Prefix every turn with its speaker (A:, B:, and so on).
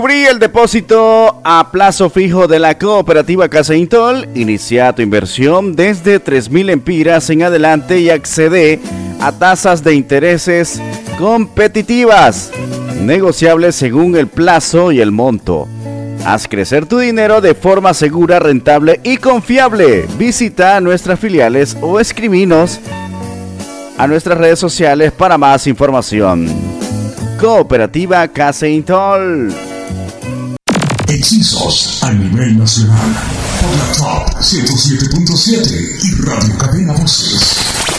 A: Abrí el depósito a plazo fijo de la cooperativa Casa Intol. Inicia tu inversión desde 3.000 empiras en adelante y accede a tasas de intereses competitivas, negociables según el plazo y el monto. Haz crecer tu dinero de forma segura, rentable y confiable. Visita nuestras filiales o escribinos a nuestras redes sociales para más información. Cooperativa Casa Intol.
B: Hechizos a nivel nacional por la Top 107.7 y Radio Cadena Voces.